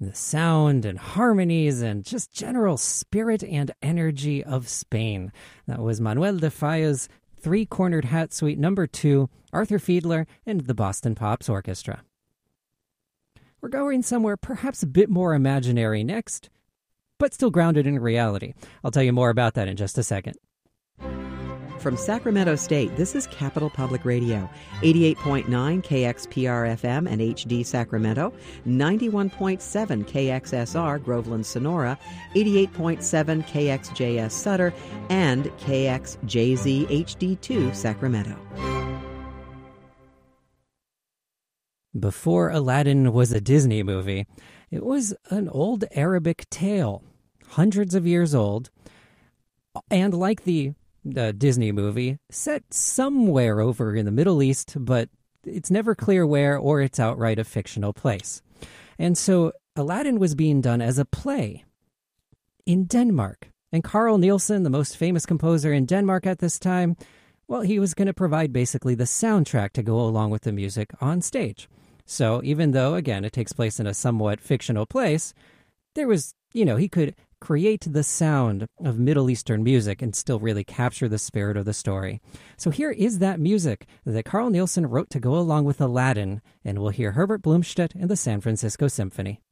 the sound and harmonies and just general spirit and energy of Spain. That was Manuel de Falla's Three-Cornered Hat Suite No. 2, Arthur Fiedler, and the Boston Pops Orchestra. We're going somewhere perhaps a bit more imaginary next, but still grounded in reality. I'll tell you more about that in just a second. From Sacramento State, this is Capital Public Radio, 88.9 KXPR-FM and HD Sacramento, 91.7 KXSR Groveland Sonora, 88.7 KXJS Sutter, and KXJZ HD2 Sacramento. Before Aladdin was a Disney movie, it was an old Arabic tale, hundreds of years old, and like the Disney movie, set somewhere over in the Middle East, but it's never clear where, or it's outright a fictional place. And so Aladdin was being done as a play in Denmark. And Carl Nielsen, the most famous composer in Denmark at this time, well, he was going to provide basically the soundtrack to go along with the music on stage. So even though, again, it takes place in a somewhat fictional place, there was, he could create the sound of Middle Eastern music and still really capture the spirit of the story. So here is that music that Carl Nielsen wrote to go along with Aladdin, and we'll hear Herbert Blomstedt and the San Francisco Symphony.